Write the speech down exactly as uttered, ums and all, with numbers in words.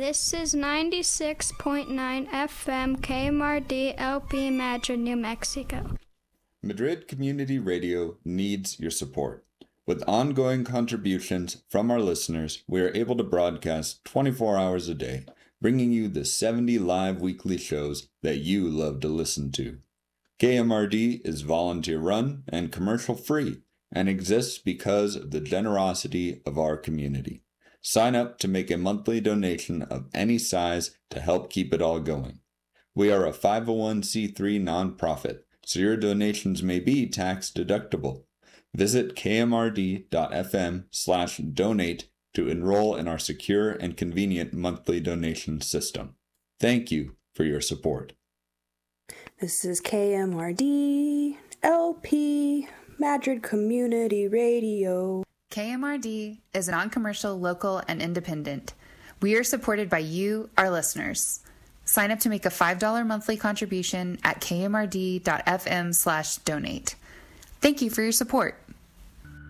This is ninety-six point nine F M K M R D L P Madrid, New Mexico. Madrid Community Radio needs your support. With ongoing contributions from our listeners, we are able to broadcast twenty-four hours a day, bringing you the seventy live weekly shows that you love to listen to. K M R D is volunteer-run and commercial-free, and exists because of the generosity of our community. Sign up to make a monthly donation of any size to help keep it all going. We are a five oh one c three nonprofit, so your donations may be tax-deductible. Visit kmrd.fm slash donate to enroll in our secure and convenient monthly donation system. Thank you for your support. This is K M R D L P Madrid Community Radio. K M R D is a non-commercial, local, and independent. We are supported by you, our listeners. Sign up to make a five dollars monthly contribution at kmrd.fm slash donate. Thank you for your support.